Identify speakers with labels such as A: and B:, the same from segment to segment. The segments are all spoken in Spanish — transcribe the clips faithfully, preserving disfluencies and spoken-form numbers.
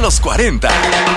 A: los cuarenta.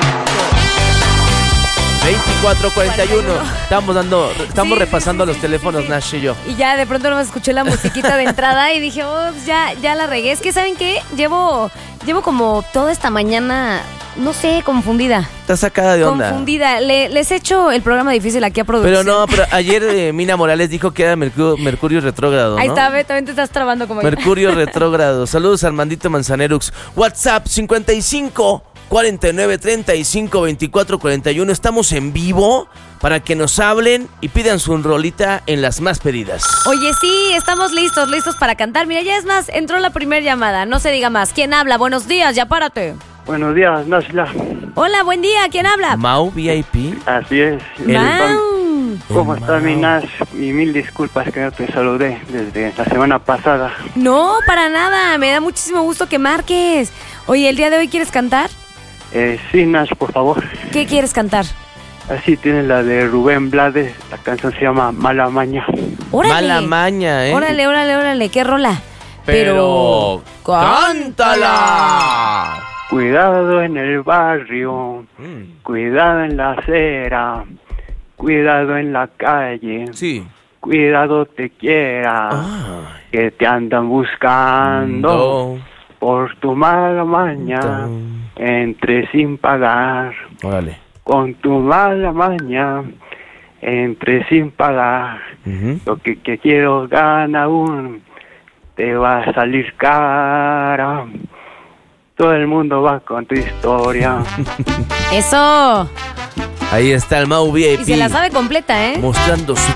B: veinticuatro cuarenta y uno. Estamos dando, estamos sí, repasando sí, sí, los teléfonos, sí, sí. Nash y yo.
C: Y ya de pronto nomás escuché la musiquita de entrada y dije, oh, ya, ya la regué. Es que, ¿saben qué? Llevo, llevo como toda esta mañana, no sé, confundida.
B: Estás sacada de onda.
C: Confundida. Le, les he hecho el programa difícil aquí a producción.
B: Pero no, pero ayer eh, Mina Morales dijo que era Mercurio, Mercurio retrógrado, ¿no?
C: Ahí está, ve, también te estás trabando como
B: Mercurio retrógrado. Saludos, Armandito Manzanerux. WhatsApp cincuenta y cinco cuarenta y nueve treinta y cinco veinticuatro cuarenta y uno. Estamos en vivo para que nos hablen y pidan su rolita en las más pedidas.
C: Oye, sí, estamos listos, listos para cantar. Mira, ya es más, entró la primera llamada. No se diga más. ¿Quién habla? Buenos días, ya párate.
D: Buenos días, Nashla.
C: Hola, buen día. ¿Quién habla?
B: Mau V I P.
D: Así es.
C: Mau.
D: ¿Cómo está mi Nash? Y mil disculpas que no te saludé desde la semana pasada.
C: No, para nada. Me da muchísimo gusto que marques. Oye, ¿el día de hoy quieres cantar?
D: Eh, sí, Nash, por favor.
C: ¿Qué quieres cantar?
D: Así tiene la de Rubén Blades. La canción se llama Mala Maña.
C: ¡Órale!
B: Mala Maña, ¿eh?
C: Órale, órale, órale. ¿Qué rola?
B: Pero... ¡cántala!
D: Cuidado en el barrio. Mm. Cuidado en la acera. Cuidado en la calle.
B: Sí.
D: Cuidado te quiera. Ah. Que te andan buscando. No. Por tu mala maña. No. Entre sin pagar.
B: Órale.
D: Con tu mala maña, entre sin pagar. Uh-huh. Lo que, que quiero ganar aún, te va a salir cara. Todo el mundo va con tu historia.
C: ¡Eso!
B: Ahí está el Mau V I P.
C: Y se la sabe completa, ¿eh?
B: Mostrando su